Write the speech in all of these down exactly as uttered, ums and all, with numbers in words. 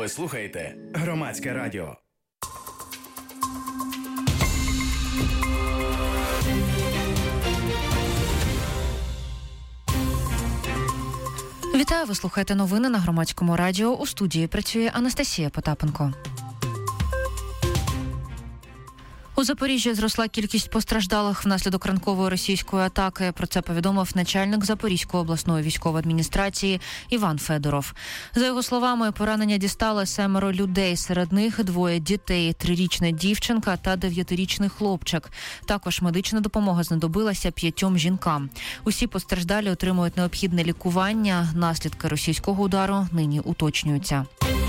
Ви слухаєте Громадське радіо. Вітаю, ви слухаєте новини на Громадському радіо. У студії працює Анастасія Потапенко. У Запоріжжі зросла кількість постраждалих внаслідок ранкової російської атаки. Про це повідомив начальник Запорізької обласної військової адміністрації Іван Федоров. За його словами, поранення дістали семеро людей. Серед них двоє дітей – трирічна дівчинка та дев'ятирічний хлопчик. Також медична допомога знадобилася п'ятьом жінкам. Усі постраждалі отримують необхідне лікування. Наслідки російського удару нині уточнюються.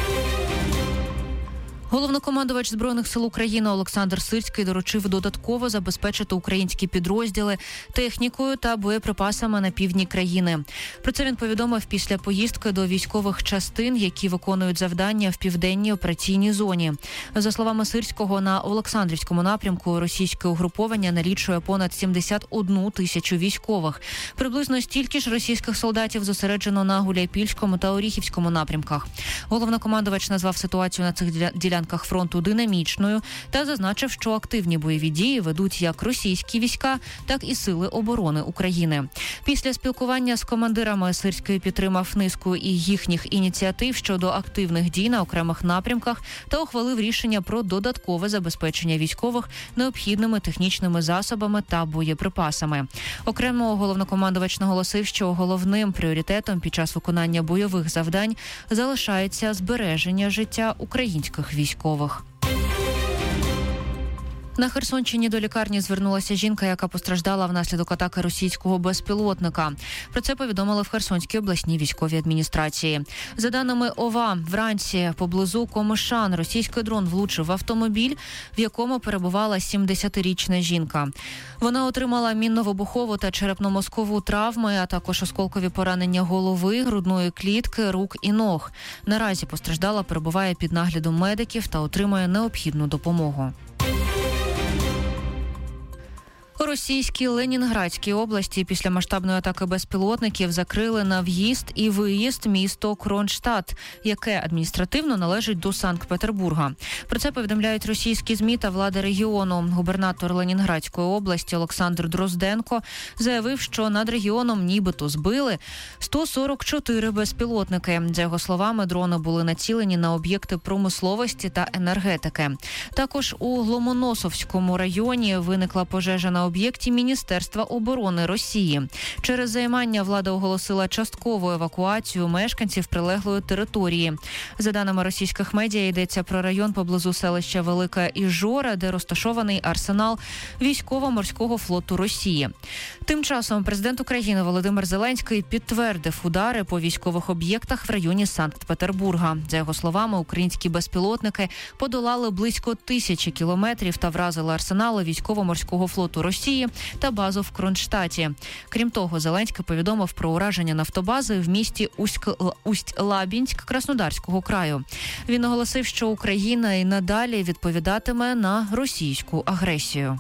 Головнокомандувач Збройних сил України Олександр Сирський доручив додатково забезпечити українські підрозділи технікою та боєприпасами на півдні країни. Про це він повідомив після поїздки до військових частин, які виконують завдання в південній операційній зоні. За словами Сирського, на Олександрівському напрямку російське угруповання налічує понад сімдесят одну тисячу військових. Приблизно стільки ж російських солдатів зосереджено на Гуляйпільському та Оріхівському напрямках. Головнокомандувач назвав ситуацію на цих ділянках фронту динамічною та зазначив, що активні бойові дії ведуть як російські війська, так і Сили оборони України. Після спілкування з командирами Сирський підтримав низку і їхніх ініціатив щодо активних дій на окремих напрямках та ухвалив рішення про додаткове забезпечення військових необхідними технічними засобами та боєприпасами. Окремо головнокомандувач наголосив, що головним пріоритетом під час виконання бойових завдань залишається збереження життя українських військових. Військових. На Херсонщині до лікарні звернулася жінка, яка постраждала внаслідок атаки російського безпілотника. Про це повідомили в Херсонській обласній військовій адміністрації. За даними ОВА, вранці поблизу Комишан російський дрон влучив в автомобіль, в якому перебувала сімдесятирічна жінка. Вона отримала мінно-вибухову та черепно-мозкову травми, а також осколкові поранення голови, грудної клітки, рук і ног. Наразі постраждала перебуває під наглядом медиків та отримує необхідну допомогу. У російській Ленінградській області після масштабної атаки безпілотників закрили на в'їзд і виїзд місто Кронштадт, яке адміністративно належить до Санкт-Петербурга. Про це повідомляють російські ЗМІ та влада регіону. Губернатор Ленінградської області Олександр Дрозденко заявив, що над регіоном нібито збили сто сорок чотири безпілотники. За його словами, дрони були націлені на об'єкти промисловості та енергетики. Також у Ломоносовському районі виникла пожежа на об'єкті Міністерства оборони Росії. Через займання влада оголосила часткову евакуацію мешканців прилеглої території. За даними російських медіа, йдеться про район поблизу селища Велика Іжора, де розташований арсенал військово-морського флоту Росії. Тим часом президент України Володимир Зеленський підтвердив удари по військових об'єктах в районі Санкт-Петербурга. За його словами, українські безпілотники подолали близько тисячі кілометрів та вразили арсенали військово-морського флоту Росії та базу в Кронштадті. Крім того, Зеленський повідомив про ураження нафтобази в місті Усть-Лабінськ Краснодарського краю. Він наголосив, що Україна і надалі відповідатиме на російську агресію.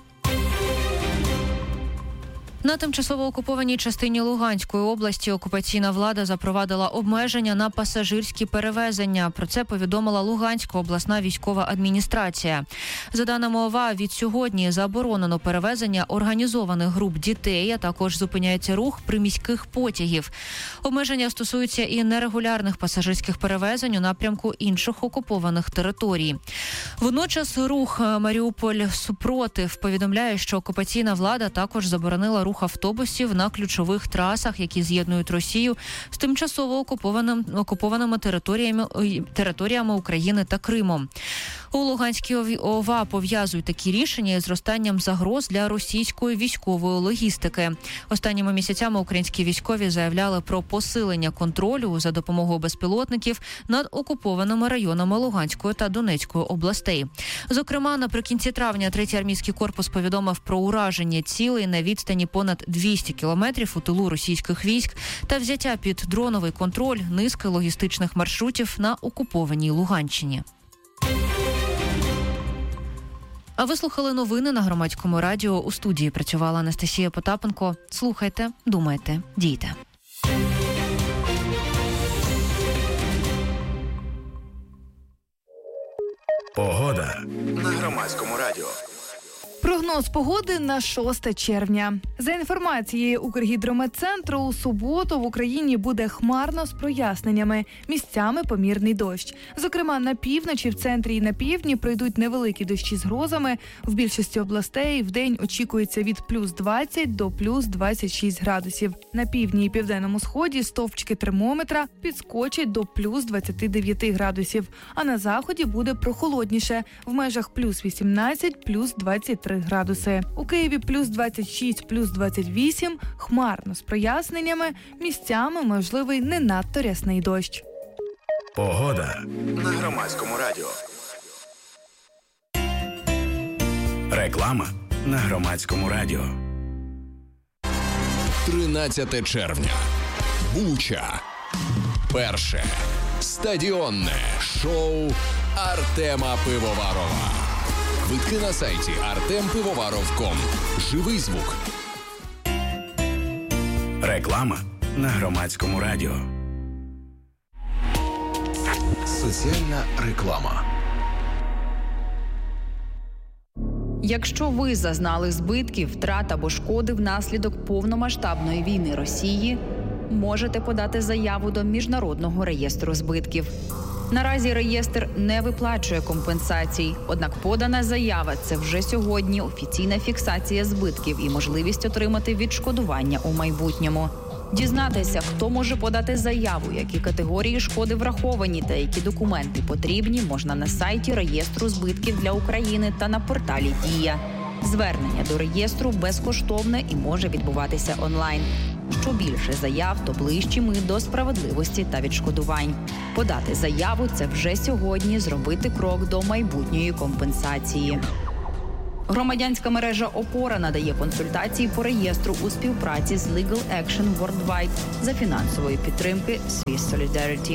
На тимчасово окупованій частині Луганської області окупаційна влада запровадила обмеження на пасажирські перевезення. Про це повідомила Луганська обласна військова адміністрація. За даними ОВА, від сьогодні заборонено перевезення організованих груп дітей, а також зупиняється рух приміських потягів. Обмеження стосуються і нерегулярних пасажирських перевезень у напрямку інших окупованих територій. Водночас рух Маріуполь-Супротив повідомляє, що окупаційна влада також заборонила рух автобусів на ключових трасах, які з'єднують Росію з тимчасово окупованим, окупованими територіями, територіями України та Кримом. У Луганській ОВА пов'язують такі рішення із зростанням загроз для російської військової логістики. Останніми місяцями українські військові заявляли про посилення контролю за допомогою безпілотників над окупованими районами Луганської та Донецької областей. Зокрема, наприкінці травня третій армійський корпус повідомив про ураження цілей на відстані понад двісті кілометрів у тилу російських військ та взяття під дроновий контроль низки логістичних маршрутів на окупованій Луганщині. А ви слухали новини на Громадському радіо. У студії працювала Анастасія Потапенко. Слухайте, думайте, дійте. Погода на Громадському радіо. Прогноз погоди на шосте червня. За інформацією Укргідрометцентру, у суботу в Україні буде хмарно з проясненнями. Місцями помірний дощ. Зокрема, на півночі, в центрі і на півдні пройдуть невеликі дощі з грозами. В більшості областей вдень очікується від плюс двадцять до плюс двадцять шість градусів. На півдні і південному сході стовпчики термометра підскочать до плюс двадцять дев'ять градусів. А на заході буде прохолодніше. В межах плюс вісімнадцять, плюс двадцять три градуси. У Києві плюс двадцять шість, плюс двадцять вісім, хмарно з проясненнями, місцями можливий не надто рясний дощ. Погода на Громадському радіо. Реклама на Громадському радіо. тринадцяте червня. Буча. Перше стадіонне шоу Артема Пивоварова. Квитки на сайті артем пивоваров крапка ком. Живий звук. Реклама на Громадському радіо. Соціальна реклама. Якщо ви зазнали збитків, втрат або шкоди внаслідок повномасштабної війни Росії, можете подати заяву до Міжнародного реєстру збитків. Наразі реєстр не виплачує компенсацій, однак подана заява – це вже сьогодні офіційна фіксація збитків і можливість отримати відшкодування у майбутньому. Дізнатися, хто може подати заяву, які категорії шкоди враховані та які документи потрібні, можна на сайті реєстру збитків для України та на порталі «Дія». Звернення до реєстру безкоштовне і може відбуватися онлайн. Що більше заяв, то ближчі ми до справедливості та відшкодувань. Подати заяву – це вже сьогодні зробити крок до майбутньої компенсації. Громадянська мережа «Опора» надає консультації по реєстру у співпраці з Legal Action Worldwide за фінансової підтримки Swiss Solidarity.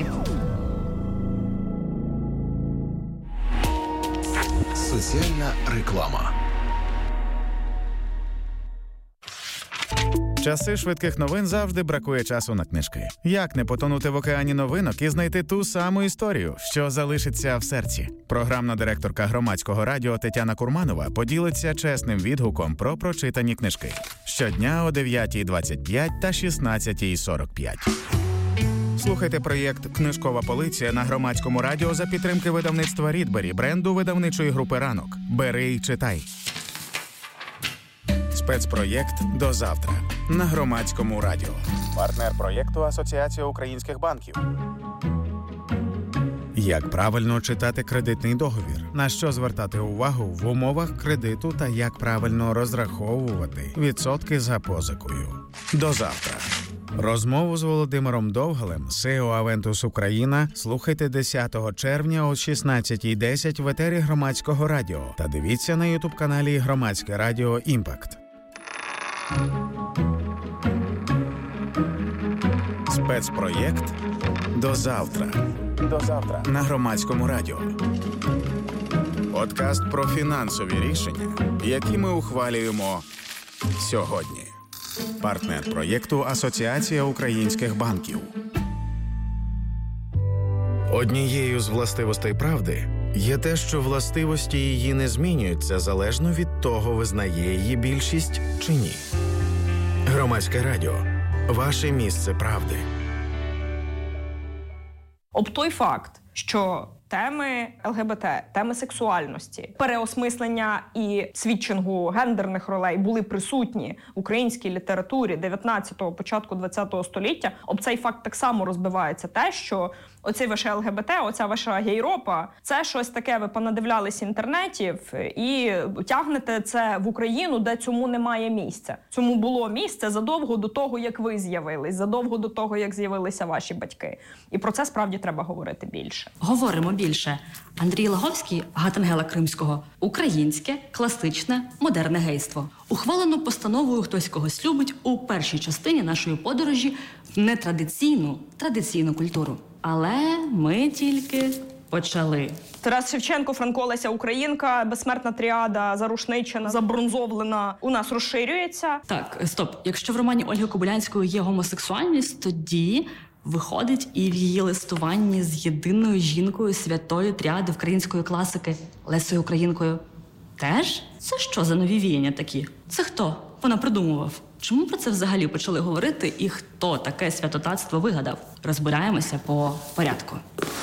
Соціальна реклама. В часи швидких новин завжди бракує часу на книжки. Як не потонути в океані новинок і знайти ту саму історію, що залишиться в серці? Програмна директорка Громадського радіо Тетяна Курманова поділиться чесним відгуком про прочитані книжки. Щодня о дев'ятій двадцять п'ять та шістнадцятій сорок п'ять. Слухайте проєкт «Книжкова полиця» на Громадському радіо за підтримки видавництва «Рідбері», бренду видавничої групи «Ранок». Бери і читай. Спецпроєкт «До завтра» на Громадському радіо. Партнер проєкту Асоціація українських банків. Як правильно читати кредитний договір? На що звертати увагу в умовах кредиту та як правильно розраховувати відсотки за позикою? До завтра. Розмову з Володимиром Довгалем, сі і о Aventus Україна, слухайте десятого червня о шістнадцятій десять в етері Громадського радіо та дивіться на ютуб-каналі Громадське радіо «Імпакт». Спецпроєкт «До завтра». До завтра на Громадському радіо. Подкаст про фінансові рішення, які ми ухвалюємо сьогодні. Партнер проєкту Асоціація українських банків. Однією з властивостей правди є те, що властивості її не змінюються залежно від того, визнає її більшість чи ні. Громадське радіо. Ваше місце правди. Об той факт, що теми ЛГБТ, теми сексуальності, переосмислення і свідчингу гендерних ролей були присутні в українській літературі дев'ятнадцятого, початку двадцятого століття, об цей факт так само розбивається те, що оцей ваше ЛГБТ, оця ваша гейропа, це щось таке, ви понадивлялись інтернетів і тягнете це в Україну, де цьому немає місця. Цьому було місце задовго до того, як ви з'явились, задовго до того, як з'явилися ваші батьки. І про це справді треба говорити більше. Говоримо більше. Андрій Лаговський, Гатангела Кримського. Українське, класичне, модерне гейство. Ухвалено постановою «Хтось когось любить» у першій частині нашої подорожі в нетрадиційну, традиційну культуру. Але ми тільки почали. Тарас Шевченко, Франко, Леся Українка, безсмертна тріада, зарушничена, забронзовлена у нас розширюється. Так, стоп. Якщо в романі Ольги Кобилянської є гомосексуальність, тоді Виходить, і в її листуванні з єдиною жінкою святої тріади української класики Лесею Українкою теж? Це що за нові віяння такі? Це хто? Вона придумував. Чому про це взагалі почали говорити і хто таке святотатство вигадав? Розбираємося по порядку.